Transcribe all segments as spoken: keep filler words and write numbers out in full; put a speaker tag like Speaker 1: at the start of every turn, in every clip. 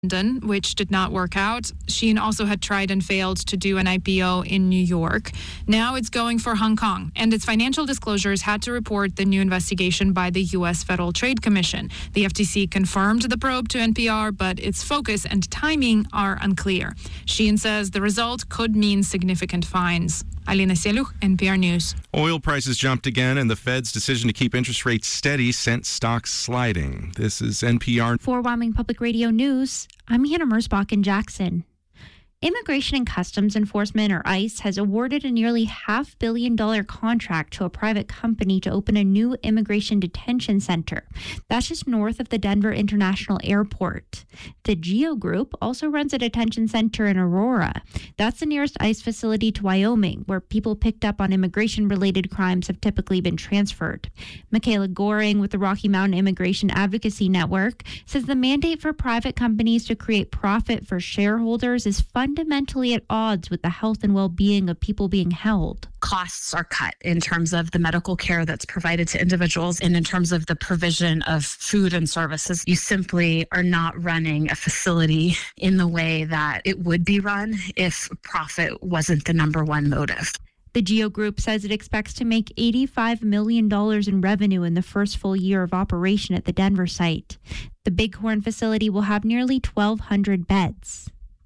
Speaker 1: London, which did not work out. Shein also had tried and failed to do an I P O in New York. Now it's going for Hong Kong, and its financial disclosures had to report the new investigation by the U S Federal Trade Commission. The F T C confirmed the probe to N P R, but its focus and timing are unclear. Shein says the result could mean significant fines. Alina Seluch, N P R News.
Speaker 2: Oil prices jumped again, and the Fed's decision to keep interest rates steady sent stocks sliding. This is N P R.
Speaker 3: For Wyoming Public Radio News, I'm Hannah Mersbach in Jackson. Immigration and Customs Enforcement, or ICE, has awarded a nearly half billion dollar contract to a private company to open a new immigration detention center. That's just north of the Denver International Airport. The Geo Group also runs a detention center in Aurora. That's the nearest ICE facility to Wyoming, where people picked up on immigration-related crimes have typically been transferred. Michaela Goring with the Rocky Mountain Immigration Advocacy Network says the mandate for private companies to create profit for shareholders is fundamental. fundamentally at odds with the health and well-being of people being held.
Speaker 4: Costs are cut in terms of the medical care that's provided to individuals and in terms of the provision of food and services. You simply are not running a facility in the way that it would be run if profit wasn't the number one motive.
Speaker 3: The Geo Group says it expects to make eighty-five million dollars in revenue in the first full year of operation at the Denver site. The Bighorn facility will have nearly twelve hundred beds.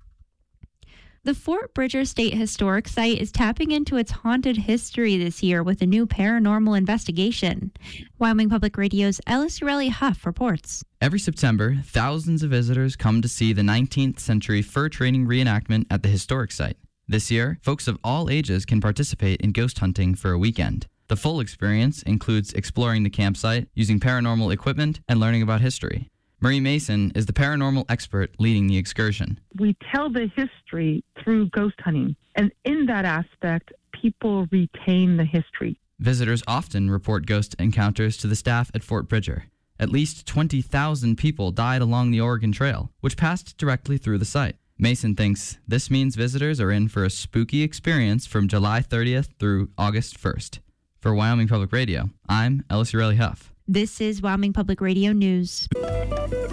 Speaker 3: The Fort Bridger State Historic Site is tapping into its haunted history this year with a new paranormal investigation. Wyoming Public Radio's Ellis Ureli Huff reports.
Speaker 5: Every September, thousands of visitors come to see the nineteenth century fur trading reenactment at the historic site. This year, folks of all ages can participate in ghost hunting for a weekend. The full experience includes exploring the campsite, using paranormal equipment, and learning about history. Marie Mason is the paranormal expert leading the excursion.
Speaker 6: We tell the history through ghost hunting, and in that aspect, people retain the history.
Speaker 5: Visitors often report ghost encounters to the staff at Fort Bridger. At least twenty thousand people died along the Oregon Trail, which passed directly through the site. Mason thinks this means visitors are in for a spooky experience from July thirtieth through August first. For Wyoming Public Radio, I'm Ellis Ureli Huff.
Speaker 3: This is Wyoming Public Radio News.